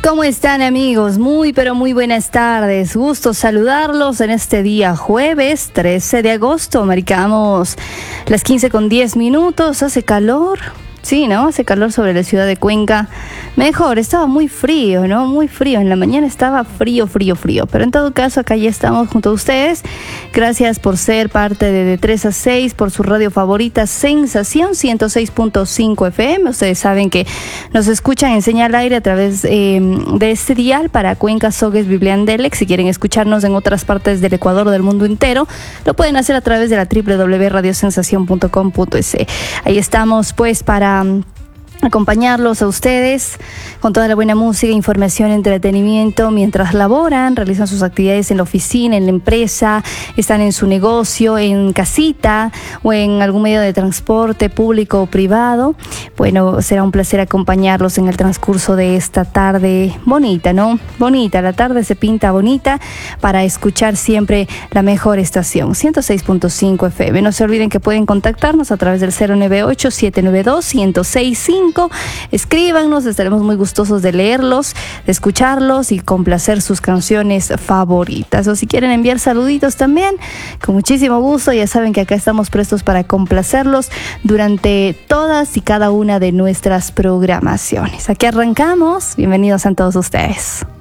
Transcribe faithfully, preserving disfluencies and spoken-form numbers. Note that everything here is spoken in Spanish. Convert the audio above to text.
¿Cómo están, amigos? Muy, pero muy buenas tardes. Gusto saludarlos en este día jueves trece de agosto. Marcamos las quince con diez minutos. Hace calor. Sí, ¿no? Hace calor sobre la ciudad de Cuenca. Mejor, estaba muy frío, ¿no? Muy frío. En la mañana estaba frío, frío, frío. Pero en todo caso, acá ya estamos junto a ustedes. Gracias por ser parte de De tres a seis, por su radio favorita, Sensación ciento seis punto cinco F M. Ustedes saben que nos escuchan en señal aire a través eh, de este dial para Cuenca, Sogues, Bibliandelec. Si quieren escucharnos en otras partes del Ecuador, del mundo entero, lo pueden hacer a través de la doble u doble u doble u punto radio sensación punto com punto es. Ahí estamos, pues, para acompañarlos a ustedes con toda la buena música, información, entretenimiento mientras laboran, realizan sus actividades en la oficina, en la empresa, están en su negocio, en casita o en algún medio de transporte público o privado. Bueno, será un placer acompañarlos en el transcurso de esta tarde bonita, ¿no? Bonita, la tarde se pinta bonita para escuchar siempre la mejor estación, ciento seis punto cinco F M. No se olviden que pueden contactarnos a través del cero nueve ocho, siete nueve dos, uno cero seis cinco. Escríbanos, estaremos muy gustosos de leerlos, de escucharlos y complacer sus canciones favoritas. O si quieren enviar saluditos también, con muchísimo gusto. Ya saben que acá estamos prestos para complacerlos durante todas y cada una de nuestras programaciones. Aquí arrancamos. Bienvenidos a todos ustedes.